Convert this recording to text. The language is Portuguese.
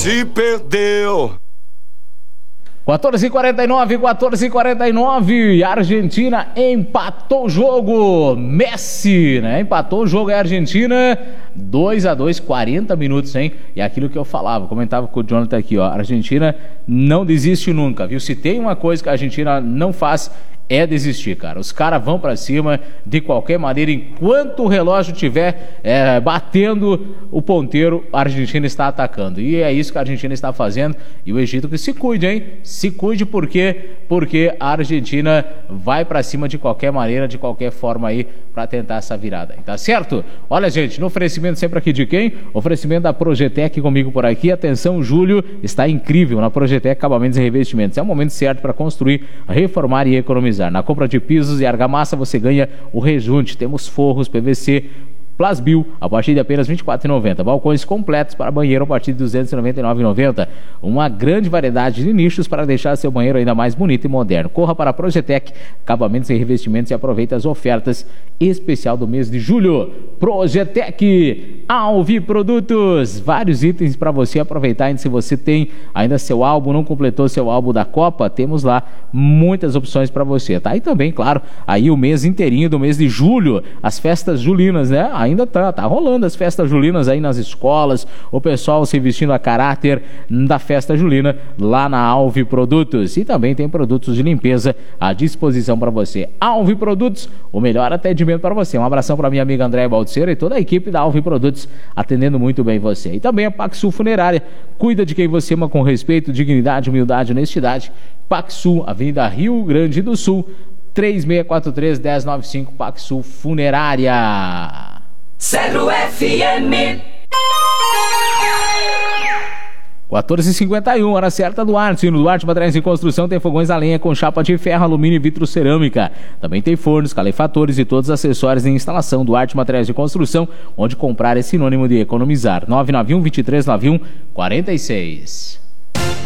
se perdeu. 14h49, Argentina empatou o jogo. Messi, né? Empatou o jogo, é Argentina, 2-2, 40 minutos, hein? E aquilo que eu falava, comentava com o Jonathan aqui, ó. A Argentina não desiste nunca, viu? Se tem uma coisa que a Argentina não faz, é desistir, cara. Os caras vão pra cima de qualquer maneira. Enquanto o relógio estiver batendo o ponteiro, a Argentina está atacando. E é isso que a Argentina está fazendo. E o Egito que se cuide, hein? Se cuide porque a Argentina vai pra cima de qualquer maneira, de qualquer forma aí, pra tentar essa virada aí, tá certo? Olha, gente, no oferecimento sempre aqui de quem? Oferecimento da Projetec comigo por aqui. Atenção, julho está incrível na Projetec Acabamentos e Revestimentos. É o momento certo para construir, reformar e economizar. Na compra de pisos e argamassa você ganha o rejunte. Temos forros PVC Plasbil a partir de apenas R$ 24,90. Balcões completos para banheiro a partir de R$ 299,90. Uma grande variedade de nichos para deixar seu banheiro ainda mais bonito e moderno. Corra para a Projetec Acabamentos e Revestimentos e aproveite as ofertas especial do mês de julho. Projetec Alvi Produtos, vários itens para você aproveitar. Se você tem ainda seu álbum, não completou seu álbum da Copa, temos lá muitas opções para você, tá? E também, claro, aí o mês inteirinho do mês de julho, as festas julinas, né? Ainda tá rolando as festas julinas aí nas escolas, o pessoal se vestindo a caráter da festa julina lá na Alvi Produtos. E também tem produtos de limpeza à disposição para você. Alvi Produtos, o melhor atendimento para você. Um abração para minha amiga Andréia Baldiceira e toda a equipe da Alvi Produtos atendendo muito bem você. E também a Paxsul Funerária, cuida de quem você ama com respeito, dignidade, humildade, honestidade. Paxsul, Avenida Rio Grande do Sul, 3643-1095, Paxsul Funerária. 0 FM 14h51, hora certa Duarte. No Duarte Materiais de Construção tem fogões a lenha com chapa de ferro, alumínio e vitro cerâmica. Também tem fornos, calefatores e todos os acessórios de instalação. Duarte Materiais de Construção, onde comprar é sinônimo de economizar. 991-2391-46.